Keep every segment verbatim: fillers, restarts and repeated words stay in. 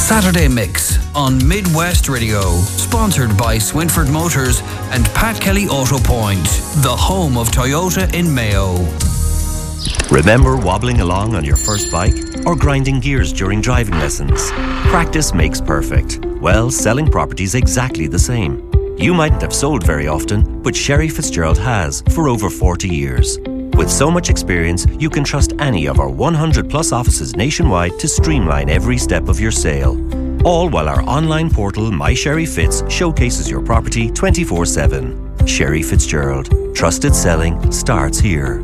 Saturday Mix on Midwest Radio, sponsored by Swinford Motors and Pat Kelly Auto Point, the home of Toyota in Mayo. Remember wobbling along on your first bike or grinding gears during driving lessons? Practice makes perfect. Well, selling property's exactly the same. You mightn't have sold very often, but Sherry Fitzgerald has for over forty years. With so much experience, you can trust any of our one hundred plus offices nationwide to streamline every step of your sale. All while our online portal, My Sherry Fitz, showcases your property twenty-four seven. Sherry Fitzgerald. Trusted selling starts here.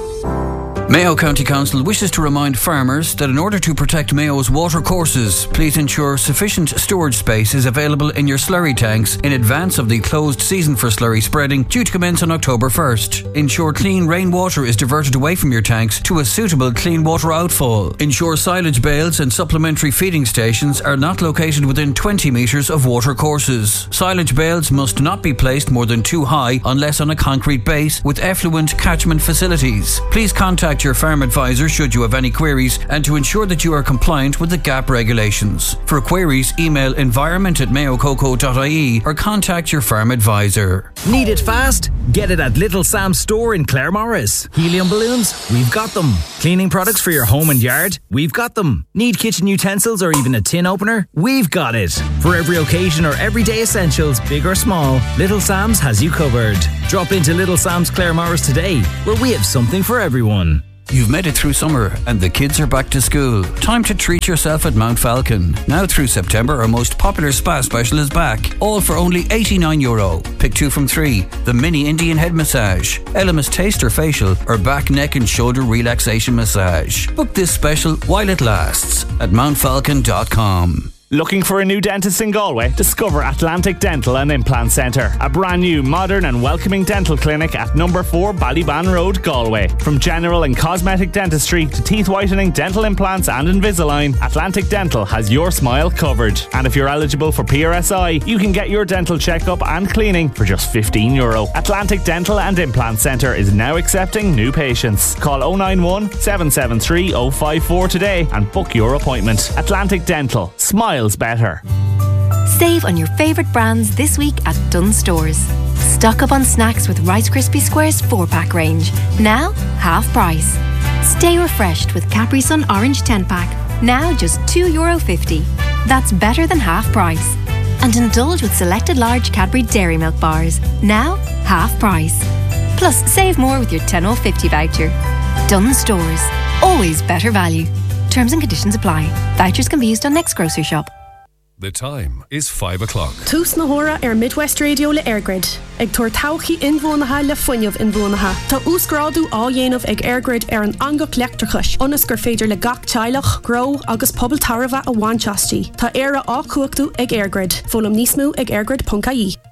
Mayo County Council wishes to remind farmers that in order to protect Mayo's water courses, please ensure sufficient storage space is available in your slurry tanks in advance of the closed season for slurry spreading, due to commence on October first. Ensure clean rainwater is diverted away from your tanks to a suitable clean water outfall. Ensure silage bales and supplementary feeding stations are not located within twenty metres of water courses. Silage bales must not be placed more than two high unless on a concrete base with effluent catchment facilities. Please contact your farm advisor should you have any queries and to ensure that you are compliant with the G A P regulations. For queries, email environment at mayococo dot I E or contact your farm advisor. Need it fast? Get it at Little Sam's store in Claremorris. Helium balloons? We've got them. Cleaning products for your home and yard? We've got them. Need kitchen utensils or even a tin opener? We've got it. For every occasion or everyday essentials, big or small, Little Sam's has you covered. Drop into Little Sam's Claremorris today, where we have something for everyone. You've made it through summer and the kids are back to school. Time to treat yourself at Mount Falcon. Now through September, our most popular spa special is back. All for only eighty-nine euro. Pick two from three. The mini Indian head massage, Elemis taster facial, or back, neck and shoulder relaxation massage. Book this special while it lasts at mount falcon dot com. Looking for a new dentist in Galway? Discover Atlantic Dental and Implant Centre, a brand new, modern and welcoming dental clinic at number four Ballyban Road, Galway. From general and cosmetic dentistry to teeth whitening, dental implants and Invisalign, Atlantic Dental has your smile covered. And if you're eligible for P R S I, you can get your dental checkup and cleaning for just fifteen euro. Atlantic Dental and Implant Centre is now accepting new patients. Call oh nine one, seven seven three, oh five four today and book your appointment. Atlantic Dental. Smile better. Save on your favourite brands this week at Dunnes Stores. Stock up on snacks with Rice Krispie Squares four pack range. Now, half price. Stay refreshed with Capri Sun Orange ten pack. Now just two euro fifty. That's better than half price. And indulge with selected large Cadbury Dairy Milk bars. Now, half price. Plus, save more with your ten oh fifty voucher. Dunnes Stores. Always better value. Terms and conditions apply. Vouchers can be used on next grocery shop. The time is five o'clock. Tús na hora ar Midwest Radio le Airgrid. Ag tuair tauchaí inmhónatha le fuinneamh inmhónatha. Tá úsgrádu á dhéanamh ag Airgrid ar an angach leachtrachais. Ionas gur féidir le gach teilech, grow agus pobl tarva a bhainteastí. Tá éire á cuachtaú ag Airgrid. Fólam níos mó ag airgrid dot I E.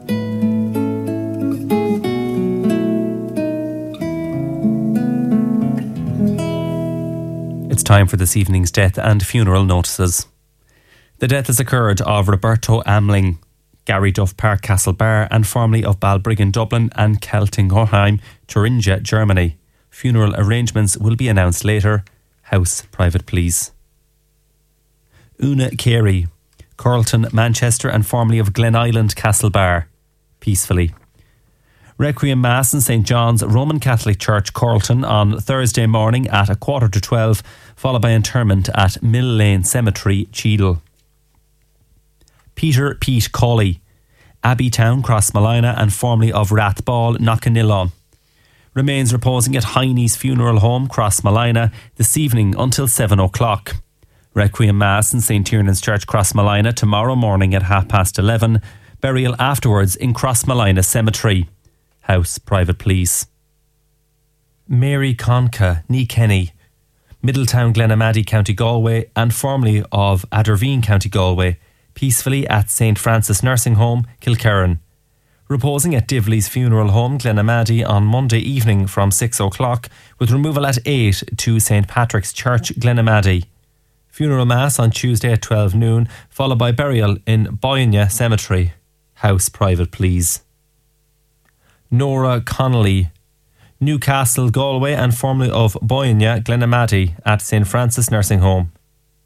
It's time for this evening's death and funeral notices. The death has occurred of Roberto Amling, Gary Duff Park Castlebar, and formerly of Balbriggan Dublin and Keltinghoheim, Thuringia, Germany. Funeral arrangements will be announced later. House private, please. Una Carey, Carlton, Manchester, and formerly of Glen Island, Castlebar. Peacefully. Requiem Mass in Saint John's Roman Catholic Church, Carlton, on Thursday morning at a quarter to twelve, followed by interment at Mill Lane Cemetery, Cheadle. Peter Pete Cawley, Abbeytown, Crossmolina, and formerly of Rathball, Knockannillan. Remains reposing at Heine's Funeral Home, Crossmolina, this evening until seven o'clock. Requiem Mass in Saint Tiernan's Church, Crossmolina, tomorrow morning at half past eleven. Burial afterwards in Crossmolina Cemetery. House private, please. Mary Conca, Nee Kenny, Middletown, Glenamaddy, County Galway, and formerly of Aderveen, County Galway, peacefully at Saint Francis Nursing Home, Kilkerran. Reposing at Divley's Funeral Home, Glenamaddy, on Monday evening from six o'clock, with removal at eight to Saint Patrick's Church, Glenamaddy. Funeral Mass on Tuesday at twelve noon, followed by burial in Boynia Cemetery. House private, please. Nora Connolly, Newcastle, Galway, and formerly of Boynia, Glenamaddy, at Saint Francis Nursing Home.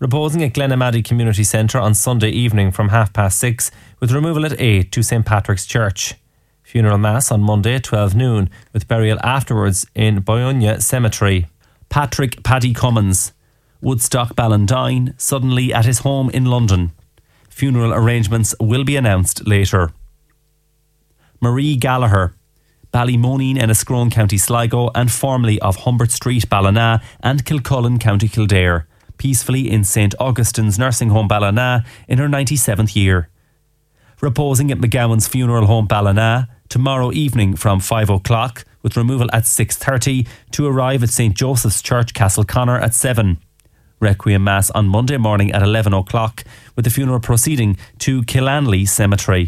Reposing at Glenamaddy Community Centre on Sunday evening from half past six, with removal at eight to St Patrick's Church. Funeral Mass on Monday at twelve noon, with burial afterwards in Boyunya Cemetery. Patrick Paddy Cummins, Woodstock Ballandine, suddenly at his home in London. Funeral arrangements will be announced later. Marie Gallagher, Ballymoneen, Enniscrone, County Sligo, and formerly of Humbert Street, Ballina, and Kilcullen, County Kildare, peacefully in St Augustine's Nursing Home, Ballina, in her ninety-seventh year. Reposing at McGowan's Funeral Home, Ballina, tomorrow evening from five o'clock, with removal at six thirty, to arrive at St Joseph's Church, Castleconnor at seven. Requiem Mass on Monday morning at eleven o'clock, with the funeral proceeding to Killanley Cemetery.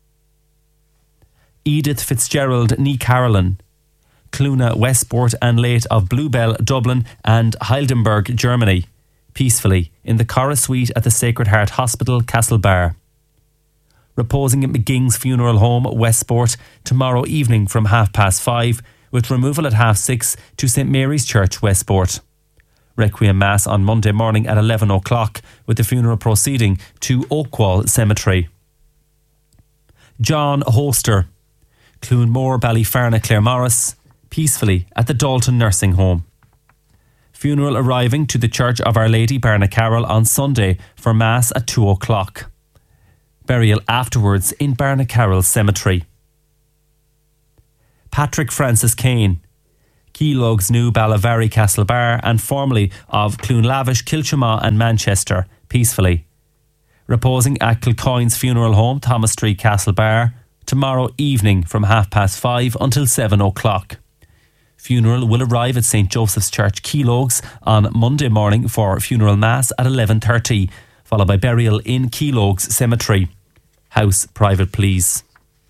Edith Fitzgerald Nee Carolyn, Cluna Westport and late of Bluebell, Dublin and Heidelberg, Germany, peacefully in the Cora Suite at the Sacred Heart Hospital, Castlebar. Reposing at McGing's Funeral Home, Westport, tomorrow evening from half past five, with removal at half six to St Mary's Church, Westport. Requiem Mass on Monday morning at eleven o'clock, with the funeral proceeding to Oakwall Cemetery. John Hoster, Clunmore, Ballyferna, Claremorris, peacefully at the Dalton Nursing Home. Funeral arriving to the Church of Our Lady, Barnacarroll, on Sunday for Mass at two o'clock. Burial afterwards in Barnacarroll Cemetery. Patrick Francis Kane, Keelogs New, Ballavary, Castlebar, and formerly of Clunlavish, Kilchama and Manchester, peacefully. Reposing at Kilcoyne's Funeral Home, Thomas Street, Castlebar, tomorrow evening from half past five until seven o'clock. Funeral will arrive at St Joseph's Church, Keelogs, on Monday morning for funeral mass at eleven thirty, followed by burial in Keelogs Cemetery. House private, please.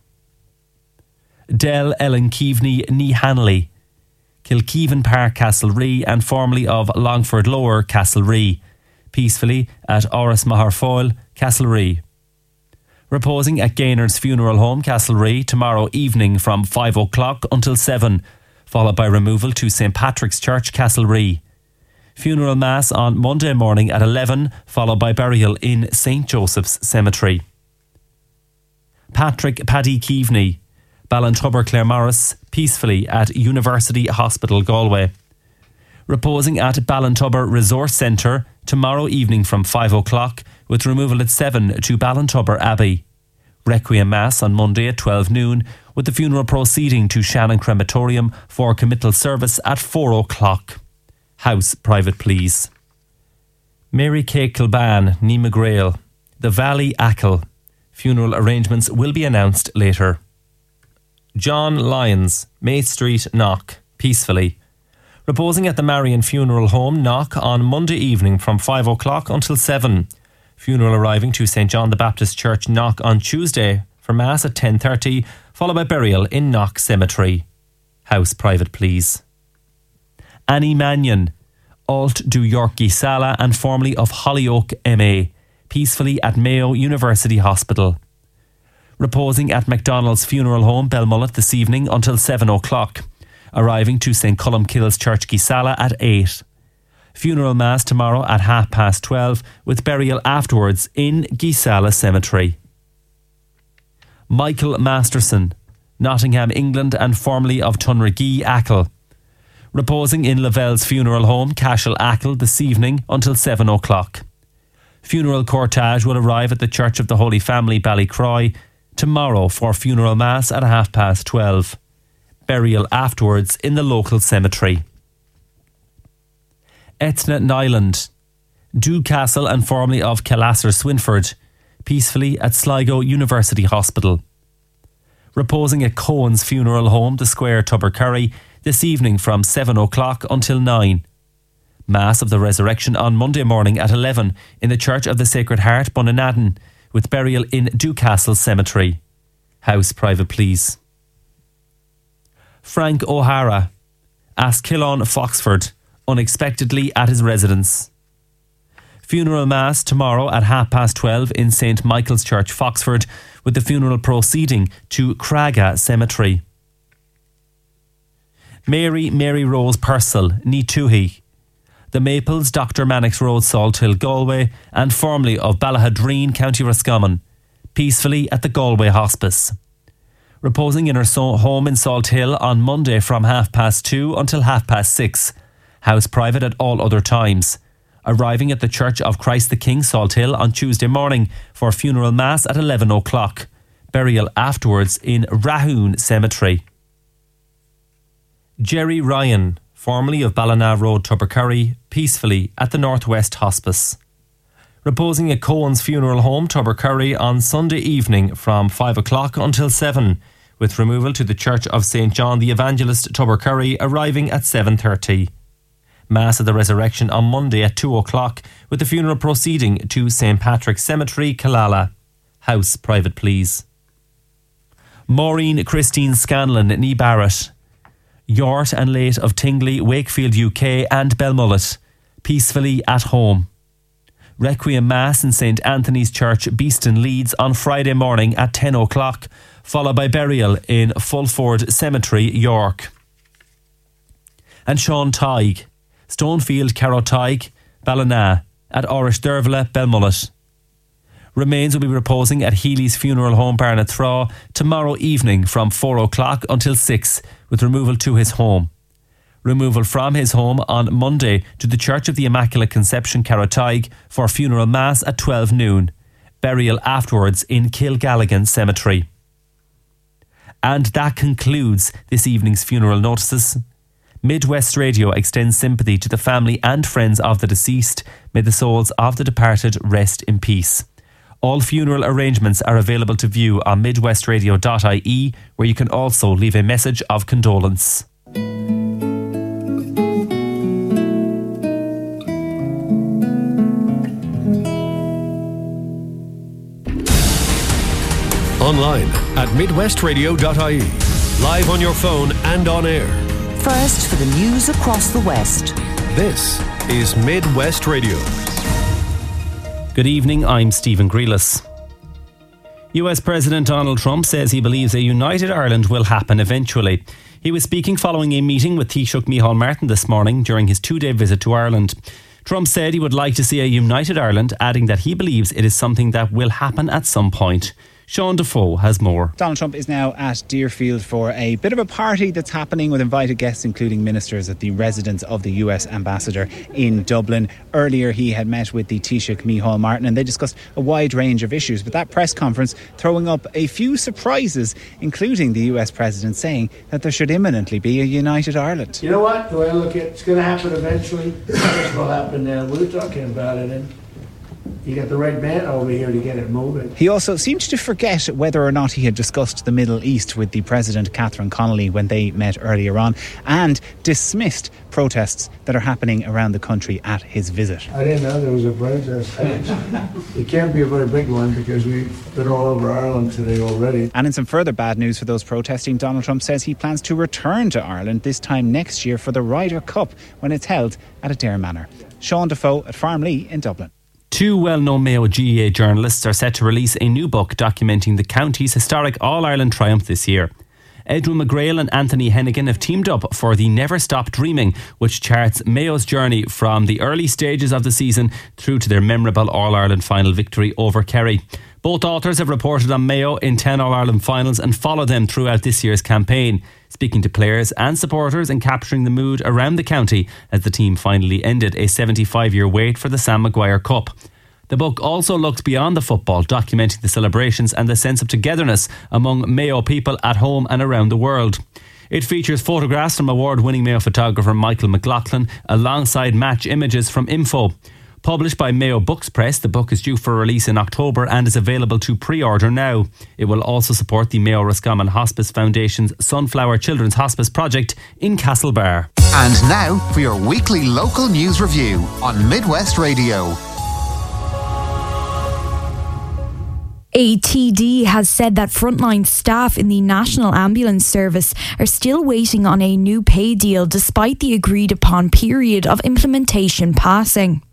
Del Ellen Keaveney Nee Hanley, Kilkeven Park, Castlerea, and formerly of Longford Lower, Castlerea, peacefully at Oris Maharfoyle, Castlerea. Reposing at Gaynard's Funeral Home, Castlerea, tomorrow evening from five o'clock until seven, followed by removal to St Patrick's Church, Castlerea. Funeral Mass on Monday morning at eleven, followed by burial in St Joseph's Cemetery. Patrick Paddy Keaveney, Ballintubber, Claremorris, peacefully at University Hospital, Galway. Reposing at Ballintubber Resource Centre tomorrow evening from five o'clock, with removal at seven to Ballintubber Abbey. Requiem Mass on Monday at twelve noon, with the funeral proceeding to Shannon Crematorium for committal service at four o'clock. House private, please. Mary Kay Kilban, Nee McGrail, The Valley Achill. Funeral arrangements will be announced later. John Lyons, Mace Street, Knock, peacefully. Reposing at the Marion Funeral Home, Knock, on Monday evening from five o'clock until seven. Funeral arriving to St John the Baptist Church, Knock, on Tuesday for Mass at ten thirty, followed by burial in Knock Cemetery. House private, please. Annie Mannion, Alt du York Gisala and formerly of Hollyoak M A, peacefully at Mayo University Hospital. Reposing at MacDonald's Funeral Home, Belmullet, this evening until seven o'clock. Arriving to St Columkille's Church, Gisala, at eight. Funeral Mass tomorrow at half past twelve, with burial afterwards in Gisala Cemetery. Michael Masterson, Nottingham, England, and formerly of Tunragee, Achill. Reposing in Lavelle's Funeral Home, Cashel, Achill, this evening until seven o'clock. Funeral cortege will arrive at the Church of the Holy Family, Ballycroy, tomorrow for funeral mass at half past twelve. Burial afterwards in the local cemetery. Etna Nyland, Dewcastle and formerly of Calasser, Swinford, peacefully at Sligo University Hospital. Reposing at Cohen's Funeral Home, The Square, Tubbercurry, this evening from seven o'clock until nine. Mass of the Resurrection on Monday morning at eleven in the Church of the Sacred Heart, Bunninadden, with burial in Dewcastle Cemetery. House private, please. Frank O'Hara, Askillon, Foxford, unexpectedly at his residence. Funeral Mass tomorrow at half past twelve in St Michael's Church, Foxford, with the funeral proceeding to Craga Cemetery. Mary Mary Rose Purcell, Nee Tuhi, The Maples, Doctor Mannix Road, Salthill, Galway, and formerly of Ballahadreen, County Roscommon, peacefully at the Galway Hospice. Reposing in her so- home in Salthill on Monday from half past two until half past six. House private at all other times. Arriving at the Church of Christ the King, Salthill, on Tuesday morning for funeral mass at eleven o'clock. Burial afterwards in Rahoon Cemetery. Jerry Ryan, formerly of Ballina Road, Tubbercurry, peacefully at the Northwest Hospice. Reposing at Cohen's Funeral Home, Tubbercurry, on Sunday evening from five o'clock until seven, with removal to the Church of Saint John the Evangelist, Tubbercurry, arriving at seven thirty. Mass of the Resurrection on Monday at two o'clock, with the funeral proceeding to Saint Patrick's Cemetery, Killala. House private, please. Maureen Christine Scanlon, Nee Barrett. Yort and late of Tingley, Wakefield, U K and Belmullet, peacefully at home. Requiem Mass in Saint Anthony's Church, Beeston, Leeds on Friday morning at ten o'clock, followed by burial in Fulford Cemetery, York. And Sean Tighe, Stonefield, Carrow Tighe, Ballina, at Orish Dervla, Belmullet. Remains will be reposing at Healy's Funeral Home, Barnathraw, tomorrow evening from four o'clock until six, with removal to his home. Removal from his home on Monday to the Church of the Immaculate Conception, Carrowtyke, for funeral mass at twelve noon. Burial afterwards in Kilgalligan Cemetery. And that concludes this evening's funeral notices. Midwest Radio extends sympathy to the family and friends of the deceased. May the souls of the departed rest in peace. All funeral arrangements are available to view on midwest radio dot I E, where you can also leave a message of condolence. Online at midwest radio dot I E. Live on your phone and on air. First for the news across the West. This is Midwest Radio. Good evening, I'm Stephen Grealis. U S President Donald Trump says he believes a united Ireland will happen eventually. He was speaking following a meeting with Taoiseach Micheál Martin this morning during his two-day visit to Ireland. Trump said he would like to see a united Ireland, adding that he believes it is something that will happen at some point. Sean Defoe has more. Donald Trump is now at Deerfield for a bit of a party that's happening with invited guests, including ministers at the residence of the U S ambassador in Dublin. Earlier, he had met with the Taoiseach Micheál Martin and they discussed a wide range of issues. But that press conference throwing up a few surprises, including the U S president saying that there should imminently be a united Ireland. You know what? The way I look at it, it's going to happen eventually. It will happen now. We're talking about it and you got the right man over here to get it moving. He also seemed to forget whether or not he had discussed the Middle East with the President, Catherine Connolly, when they met earlier on, and dismissed protests that are happening around the country at his visit. I didn't know there was a protest. It can't be a very big one because we've been all over Ireland today already. And in some further bad news for those protesting, Donald Trump says he plans to return to Ireland this time next year for the Ryder Cup when it's held at Adare Manor. Sean Defoe at Farmlee in Dublin. Two well-known Mayo G A A journalists are set to release a new book documenting the county's historic All-Ireland triumph this year. Edwin McGrail and Anthony Hennigan have teamed up for the Never Stop Dreaming, which charts Mayo's journey from the early stages of the season through to their memorable All-Ireland final victory over Kerry. Both authors have reported on Mayo in ten All-Ireland finals and followed them throughout this year's campaign, speaking to players and supporters and capturing the mood around the county as the team finally ended a seventy-five-year wait for the Sam Maguire Cup. The book also looks beyond the football, documenting the celebrations and the sense of togetherness among Mayo people at home and around the world. It features photographs from award-winning Mayo photographer Michael McLaughlin alongside match images from Info. Published by Mayo Books Press, the book is due for release in October and is available to pre-order now. It will also support the Mayo Roscommon Hospice Foundation's Sunflower Children's Hospice project in Castlebar. And now for your weekly local news review on Midwest Radio. A T D has said that frontline staff in the National Ambulance Service are still waiting on a new pay deal despite the agreed upon period of implementation passing.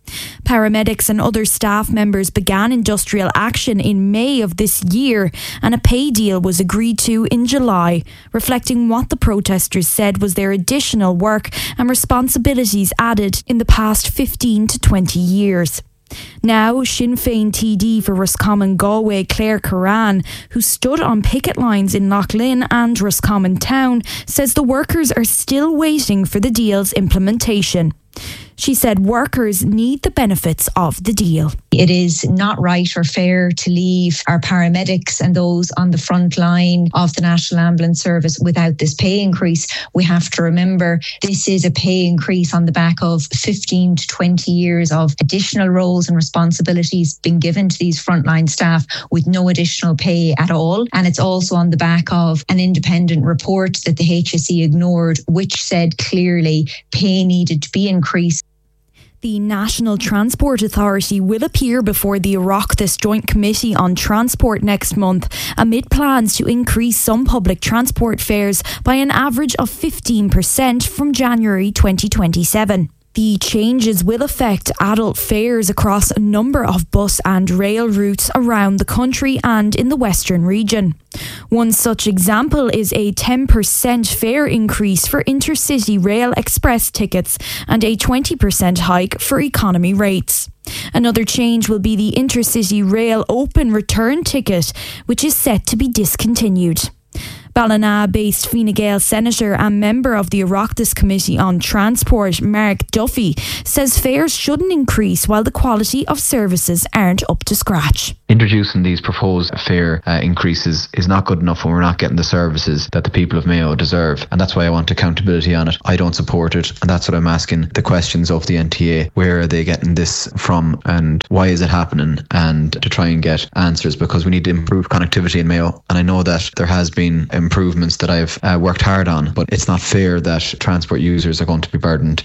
Paramedics and other staff members began industrial action in May of this year, and a pay deal was agreed to in July, reflecting what the protesters said was their additional work and responsibilities added in the past fifteen to twenty years. Now, Sinn Féin T D for Roscommon Galway, Claire Curran, who stood on picket lines in Loughlin and Roscommon Town, says the workers are still waiting for the deal's implementation. She said workers need the benefits of the deal. It is not right or fair to leave our paramedics and those on the front line of the National Ambulance Service without this pay increase. We have to remember this is a pay increase on the back of fifteen to twenty years of additional roles and responsibilities being given to these frontline staff with no additional pay at all. And it's also on the back of an independent report that the H S E ignored, which said clearly pay needed to be increased. The National Transport Authority will appear before the Oireachtas Joint Committee on Transport next month amid plans to increase some public transport fares by an average of fifteen percent from January twenty twenty-seven. The changes will affect adult fares across a number of bus and rail routes around the country and in the Western region. One such example is a ten percent fare increase for intercity rail express tickets and a twenty percent hike for economy rates. Another change will be the intercity rail open return ticket, which is set to be discontinued. Ballina-based Fine Gael Senator and member of the Oireachtas Committee on Transport, Mark Duffy, says fares shouldn't increase while the quality of services aren't up to scratch. Introducing these proposed fare uh, increases is not good enough when we're not getting the services that the people of Mayo deserve, and that's why I want accountability on it. I don't support it, and that's what I'm asking the questions of the N T A. Where are they getting this from, and why is it happening? And to try and get answers, because we need to improve connectivity in Mayo, and I know that there has been improvements that I've uh, worked hard on, but it's not fair that transport users are going to be burdened.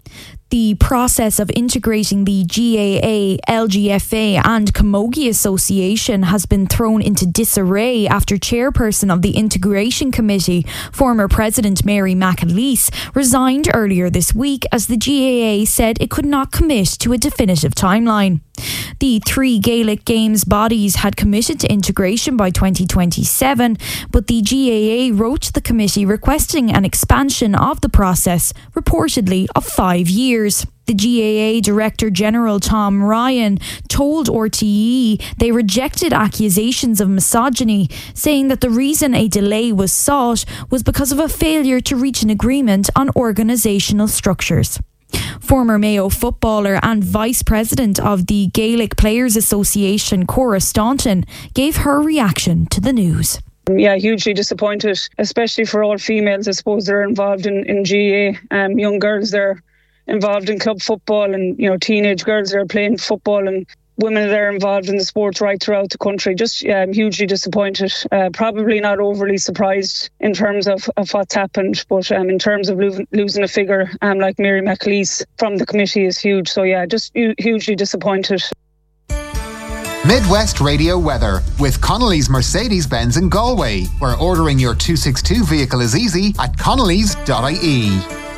The process of integrating the G A A, L G F A and Camogie Association has been thrown into disarray after chairperson of the Integration Committee, former President Mary McAleese, resigned earlier this week as the G A A said it could not commit to a definitive timeline. The three Gaelic Games bodies had committed to integration by twenty twenty-seven, but the G A A wrote to the committee requesting an expansion of the process, reportedly of five years. The G A A Director General Tom Ryan told R T E they rejected accusations of misogyny, saying that the reason a delay was sought was because of a failure to reach an agreement on organisational structures. Former Mayo footballer and Vice President of the Gaelic Players Association, Cora Staunton, gave her reaction to the news. Yeah, hugely disappointed, especially for all females. I suppose they're involved in, in G A A. Um, young girls, they're involved in club football, and you know, teenage girls that are playing football, and women that are involved in the sports right throughout the country. Just yeah, I'm hugely disappointed. Uh, probably not overly surprised in terms of, of what's happened, but um, in terms of lo- losing a figure um, like Mary McAleese from the committee is huge. So yeah, just hu- hugely disappointed. Midwest Radio weather with Connolly's Mercedes-Benz in Galway, where ordering your two sixty-two vehicle is easy at connellys dot I E.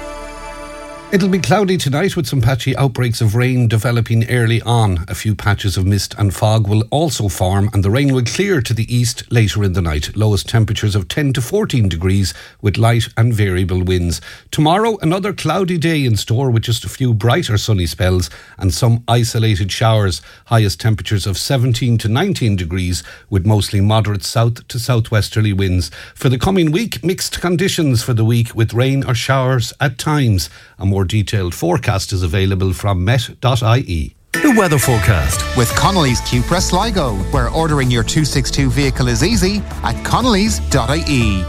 It'll be cloudy tonight with some patchy outbreaks of rain developing early on. A few patches of mist and fog will also form, and the rain will clear to the east later in the night. Lowest temperatures of ten to fourteen degrees with light and variable winds. Tomorrow, another cloudy day in store with just a few brighter sunny spells and some isolated showers. Highest temperatures of seventeen to nineteen degrees with mostly moderate south to southwesterly winds. For the coming week, mixed conditions for the week with rain or showers at times. A more detailed forecast is available from met dot I E. The weather forecast with Connolly's Cupra Sligo, where ordering your two sixty-two vehicle is easy at connellys dot I E.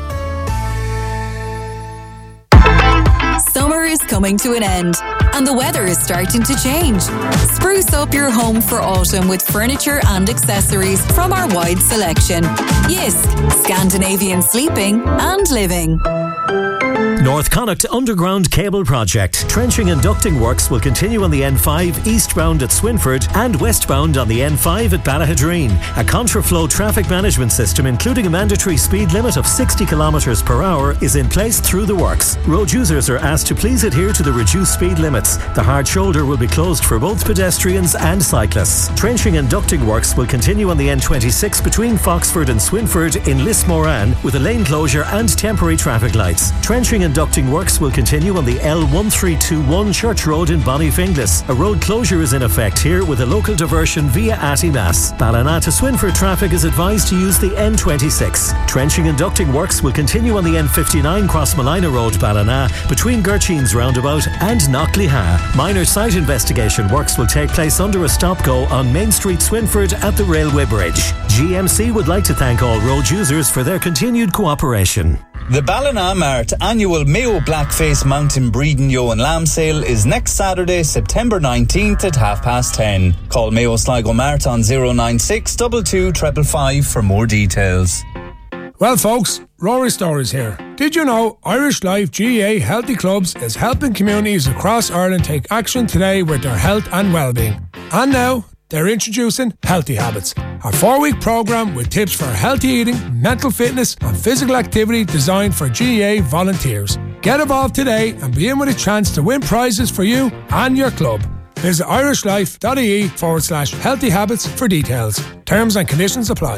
Summer is coming to an end and the weather is starting to change. Spruce up your home for autumn with furniture and accessories from our wide selection. Jysk, Scandinavian sleeping and living. North Connacht Underground Cable Project. Trenching and ducting works will continue on the N five eastbound at Swinford and westbound on the N five at Ballahadreen. A contraflow traffic management system, including a mandatory speed limit of sixty kilometres per hour, is in place through the works. Road users are asked to please adhere to the reduced speed limits. The hard shoulder will be closed for both pedestrians and cyclists. Trenching and ducting works will continue on the N twenty-six between Foxford and Swinford in Lismoran with a lane closure and temporary traffic lights. Trenching and ducting works will continue on the L one three two one Church Road in Bonnyfinglas. A road closure is in effect here with a local diversion via Attymass. Ballina to Swinford traffic is advised to use the N twenty-six. Trenching and ducting works will continue on the N fifty-nine Crossmalina Road, Ballina, between Gurcheen's Roundabout and Knockleha. Minor site investigation works will take place under a stop-go on Main Street, Swinford at the Railway Bridge. G M C would like to thank all road users for their continued cooperation. The Ballina Mart annual Mayo Blackface Mountain Breeding Yo and Lamb Sale is next Saturday, September nineteenth at half past ten. Call Mayo Sligo Mart on zero nine six two two five five five for more details. Well folks, Rory Stories here. Did you know Irish Life G A A Healthy Clubs is helping communities across Ireland take action today with their health and well-being? And now, they're introducing Healthy Habits, a four-week programme with tips for healthy eating, mental fitness and physical activity designed for G A A volunteers. Get involved today and be in with a chance to win prizes for you and your club. Visit irishlife.ie forward slash healthy habits for details. Terms and conditions apply.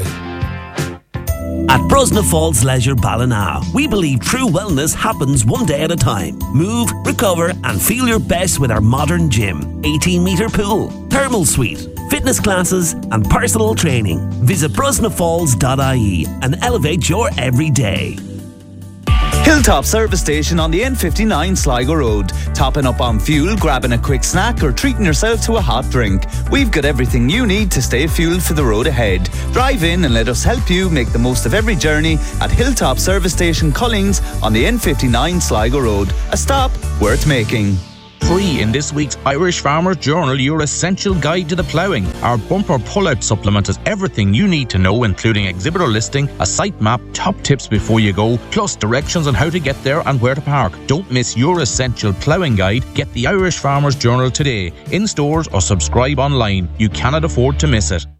At Brosna Falls Leisure Ballina, we believe true wellness happens one day at a time. Move, recover and feel your best with our modern gym, eighteen metre pool, thermal suite, fitness classes and personal training. Visit brosna falls dot I E and elevate your everyday. Hilltop Service Station on the N fifty-nine Sligo Road. Topping up on fuel, grabbing a quick snack or treating yourself to a hot drink. We've got everything you need to stay fueled for the road ahead. Drive in and let us help you make the most of every journey at Hilltop Service Station Collings on the N fifty-nine Sligo Road. A stop worth making. Free in this week's Irish Farmer's Journal, your essential guide to the ploughing. Our bumper pull-out supplement has everything you need to know, including exhibitor listing, a site map, top tips before you go, plus directions on how to get there and where to park. Don't miss your essential ploughing guide. Get the Irish Farmer's Journal today, in stores or subscribe online. You cannot afford to miss it.